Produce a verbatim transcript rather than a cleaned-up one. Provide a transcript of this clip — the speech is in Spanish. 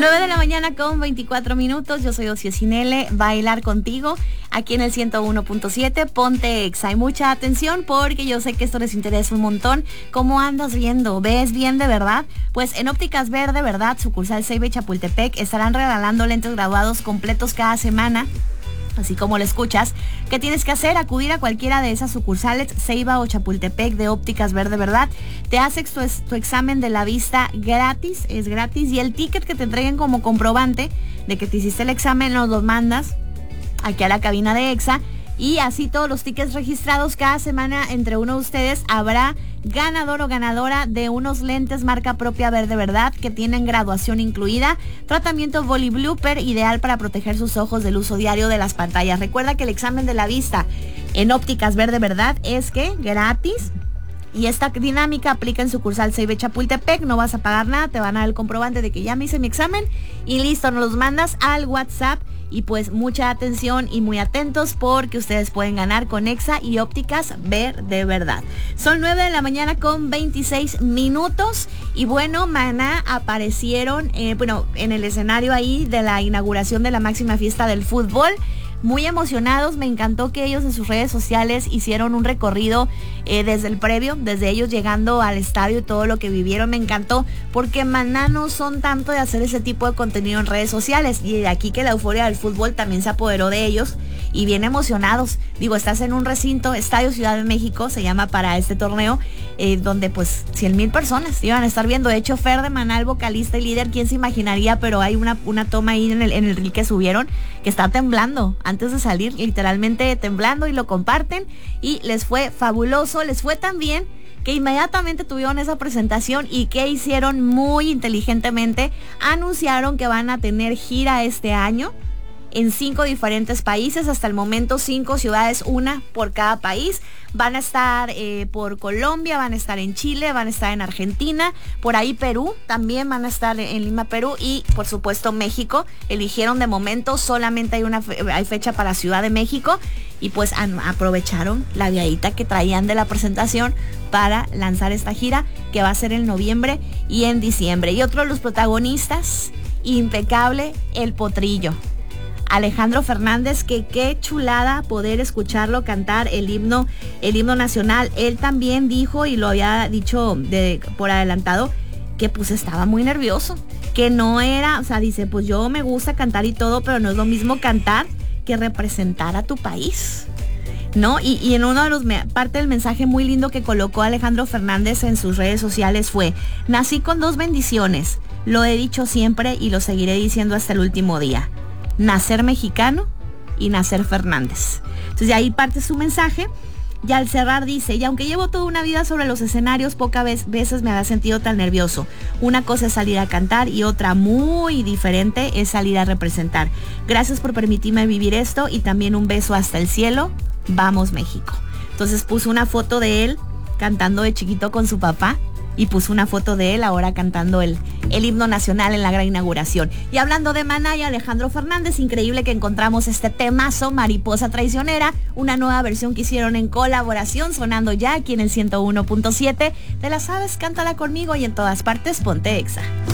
nueve de la mañana con veinticuatro minutos. Yo soy Ocio Cinele, bailar contigo aquí en el ciento uno punto siete. Ponte Exa. Hay mucha atención porque yo sé que esto les interesa un montón. ¿Cómo andas viendo? ¿Ves bien de verdad? Pues en Ópticas Ver de Verdad, sucursal Ceiba y Chapultepec, estarán regalando lentes graduados completos cada semana. Así como lo escuchas. ¿Qué tienes que hacer? Acudir a cualquiera de esas sucursales, Ceiba o Chapultepec, de Ópticas Ver de Verdad. Te haces tu, tu examen de la vista gratis, es gratis, y el ticket que te entreguen como comprobante de que te hiciste el examen nos lo mandas aquí a la cabina de Exa, y así todos los tickets registrados cada semana entre uno de ustedes habrá ganador o ganadora de unos lentes marca propia Ver de Verdad que tienen graduación incluida, tratamiento Voli Blooper, ideal para proteger sus ojos del uso diario de las pantallas. Recuerda que el examen de la vista en Ópticas Ver de Verdad es que gratis. Y esta dinámica aplica en sucursal Ceiba y Chapultepec. No vas a pagar nada, te van a dar el comprobante de que ya me hice mi examen y listo, nos los mandas al WhatsApp. Y pues mucha atención y muy atentos porque ustedes pueden ganar con Exa y Ópticas Ver de Verdad. Son nueve de la mañana con veintiséis minutos. Y bueno, maná aparecieron eh, bueno, en el escenario ahí de la inauguración de la máxima fiesta del fútbol. Muy emocionados, me encantó que ellos en sus redes sociales hicieron un recorrido eh, desde el previo, desde ellos llegando al estadio y todo lo que vivieron. Me encantó porque Maná no son tanto de hacer ese tipo de contenido en redes sociales, y de aquí que la euforia del fútbol también se apoderó de ellos y bien emocionados. Digo, estás en un recinto, Estadio Ciudad de México se llama para este torneo, eh, donde pues cien mil personas iban a estar viendo. De hecho, Fer de Maná, el vocalista y líder, ¿quién se imaginaría? Pero hay una, una toma ahí en el, en el reel que subieron que está temblando antes de salir, literalmente temblando, y lo comparten y les fue fabuloso. Les fue tan bien que inmediatamente tuvieron esa presentación. ¿Y que hicieron? Muy inteligentemente anunciaron que van a tener gira este año en cinco diferentes países. Hasta el momento cinco ciudades, una por cada país. Van a estar eh, por Colombia, van a estar en Chile, van a estar en Argentina, por ahí Perú, también van a estar en Lima, Perú, y por supuesto México. Eligieron de momento, solamente hay una fe- hay fecha para Ciudad de México, y pues an- aprovecharon la viadita que traían de la presentación para lanzar esta gira que va a ser en noviembre y en diciembre. Y otro de los protagonistas, impecable, el Potrillo. Alejandro Fernández, que qué chulada poder escucharlo cantar el himno, el himno nacional. Él también dijo, y lo había dicho de, por adelantado, que pues estaba muy nervioso, que no era, o sea, dice, pues yo me gusta cantar y todo, pero no es lo mismo cantar que representar a tu país, ¿no? Y, y en uno de los, parte del mensaje muy lindo que colocó Alejandro Fernández en sus redes sociales fue: nací con dos bendiciones, lo he dicho siempre y lo seguiré diciendo hasta el último día: nacer mexicano y nacer Fernández. Entonces de ahí parte su mensaje. Y al cerrar dice: y aunque llevo toda una vida sobre los escenarios, pocas vez, veces me había sentido tan nervioso. Una cosa es salir a cantar y otra muy diferente es salir a representar. Gracias por permitirme vivir esto, y también un beso hasta el cielo. Vamos México. Entonces puso una foto de él cantando de chiquito con su papá, y puso una foto de él ahora cantando el, el himno nacional en la gran inauguración. Y hablando de Maná y Alejandro Fernández, increíble que encontramos este temazo, Mariposa Traicionera, una nueva versión que hicieron en colaboración, sonando ya aquí en el ciento uno punto siete. ¿Te la sabes? Cántala conmigo, y en todas partes ponte Exa.